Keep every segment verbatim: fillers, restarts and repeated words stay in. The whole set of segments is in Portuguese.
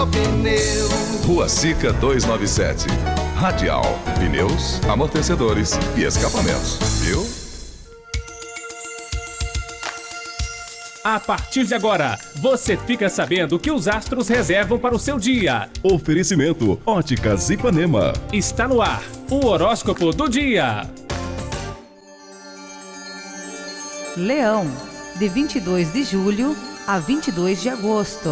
Pneu. Rua Sica duzentos e noventa e sete. Radial, pneus, amortecedores e escapamentos. Viu? A partir de agora, você fica sabendo o que os astros reservam para o seu dia. Oferecimento Óticas Ipanema. Está no ar o horóscopo do dia. Leão, de vinte e dois de julho a vinte e dois de agosto.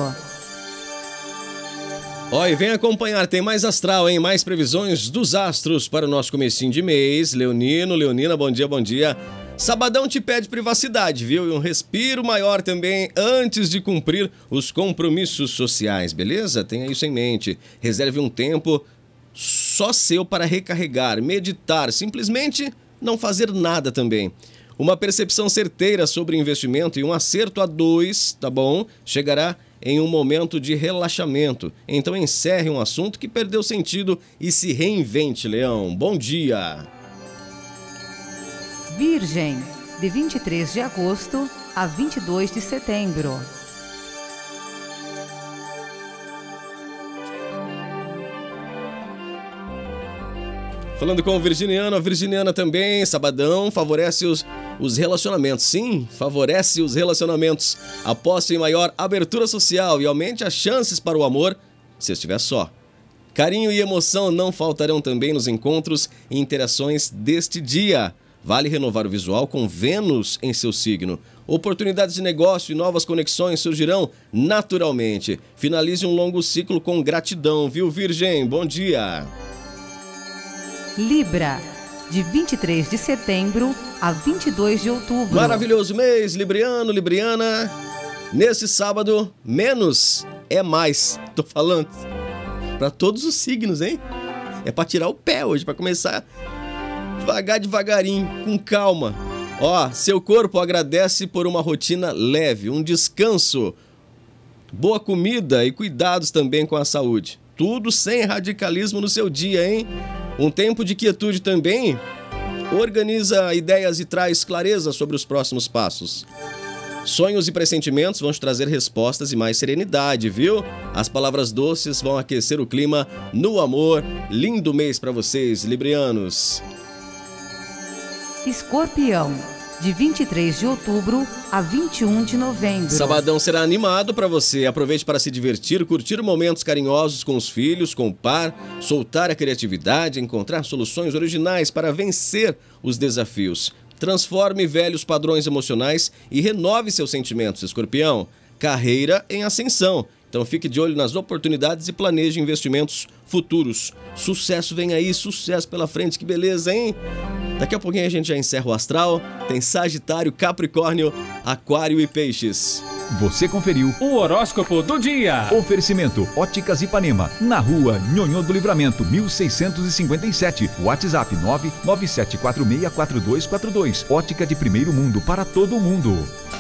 Ó, e vem acompanhar, tem mais astral, hein? Mais previsões dos astros para o nosso comecinho de mês. Leonino, Leonina, bom dia, bom dia. Sabadão te pede privacidade, viu? E um respiro maior também antes de cumprir os compromissos sociais, beleza? Tenha isso em mente. Reserve um tempo só seu para recarregar, meditar, simplesmente não fazer nada também. Uma percepção certeira sobre investimento e um acerto a dois, tá bom? Chegará em um momento de relaxamento. Então encerre um assunto que perdeu sentido e se reinvente, Leão. Bom dia! Virgem, de vinte e três de agosto a vinte e dois de setembro. Falando com o virginiano, a virginiana também, sabadão, favorece os, os relacionamentos. Sim, favorece os relacionamentos. Aposte em maior abertura social e aumente as chances para o amor se estiver só. Carinho e emoção não faltarão também nos encontros e interações deste dia. Vale renovar o visual com Vênus em seu signo. Oportunidades de negócio e novas conexões surgirão naturalmente. Finalize um longo ciclo com gratidão, viu, Virgem? Bom dia! Libra, de vinte e três de setembro a vinte e dois de outubro. Maravilhoso mês, Libriano, Libriana. Nesse sábado, menos é mais. Tô falando para todos os signos, hein? É para tirar o pé hoje, para começar devagar, devagarinho, com calma. Ó, seu corpo agradece por uma rotina leve, um descanso, boa comida e cuidados também com a saúde. Tudo sem radicalismo no seu dia, hein? Um tempo de quietude também organiza ideias e traz clareza sobre os próximos passos. Sonhos e pressentimentos vão te trazer respostas e mais serenidade, viu? As palavras doces vão aquecer o clima no amor. Lindo mês para vocês, librianos. Escorpião, de vinte e três de outubro a vinte e um de novembro. Sabadão será animado para você. Aproveite para se divertir, curtir momentos carinhosos com os filhos, com o par, soltar a criatividade, encontrar soluções originais para vencer os desafios. Transforme velhos padrões emocionais e renove seus sentimentos, Escorpião. Carreira em ascensão. Então fique de olho nas oportunidades e planeje investimentos futuros. Sucesso vem aí, sucesso pela frente, que beleza, hein? Daqui a pouquinho a gente já encerra o astral. Tem Sagitário, Capricórnio, Aquário e Peixes. Você conferiu O horóscopo do dia. Oferecimento Óticas Ipanema, na rua Nhonhô do Livramento, mil seiscentos e cinquenta e sete. WhatsApp nove nove sete quatro seis quatro dois quatro dois. Ótica de primeiro mundo para todo mundo.